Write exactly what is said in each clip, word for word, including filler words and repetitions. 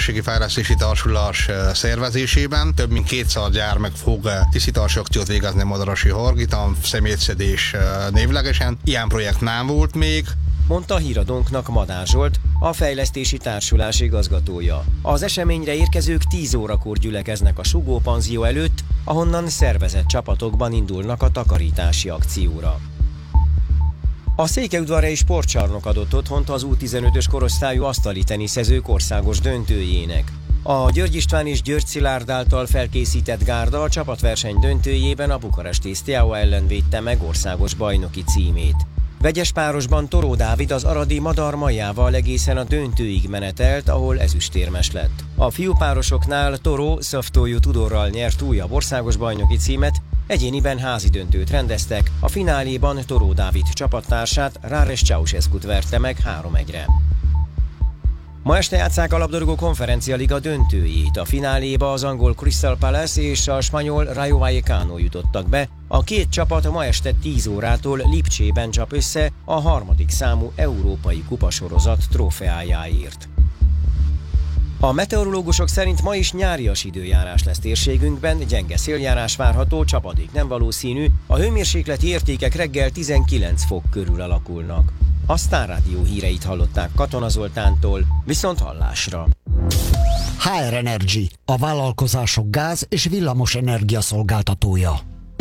közösségi fejlesztési társulás szervezésében. Több mint kétszáz gyermek fog tisztítási akciót végezni Madarasi Hargitan, szemétszedés névlegesen. Ilyen projekt nem volt még. Mondta híradónknak Madár Zsolt, a fejlesztési társulás igazgatója. Az eseményre érkezők tíz órakor gyülekeznek a Sugó panzió előtt, ahonnan szervezett csapatokban indulnak a takarítási akcióra. A Székelyudvarhelyi Sportcsarnok adott otthont az U tizenötös korosztályú asztali teniszezők országos döntőjének. A György István és György Szilárd által felkészített gárda a csapatverseny döntőjében a bukaresti Steaua ellen védte meg országos bajnoki címét. Vegyes párosban Toró Dávid az aradi Madar Majával egészen a döntőig menetelt, ahol ezüstérmes lett. A fiúpárosoknál Toró Szaftójú Tudorral nyert újabb országos bajnoki címet, egyéniben házi döntőt rendeztek, a fináléban Toró Dávid csapattársát, Ráres Ceausescut verte meg három egyre. Ma este játsszák a labdarúgó konferencia liga döntőjét. A fináléba az angol Crystal Palace és a spanyol Rayo Vallecano jutottak be. A két csapat ma este tíz órától Lipcsében csap össze a harmadik számú európai kupasorozat trófeájáért. A meteorológusok szerint ma is nyárias időjárás lesz térségünkben, gyenge széljárás várható, csapadék nem valószínű, a hőmérsékleti értékek reggel tizenkilenc fok körül alakulnak. A Sztár Rádió híreit hallották Katona Zoltántól, viszont hallásra. há er Energy, a vállalkozások gáz- és villamos energia szolgáltatója.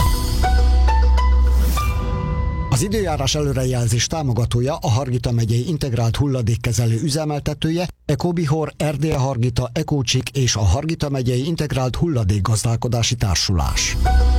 Az időjárás előrejelzés támogatója a Hargita megyei integrált hulladékkezelő üzemeltetője, Ecobihor, Erdélye Hargita, Ecócsik és a Hargita megyei integrált hulladékgazdálkodási társulás.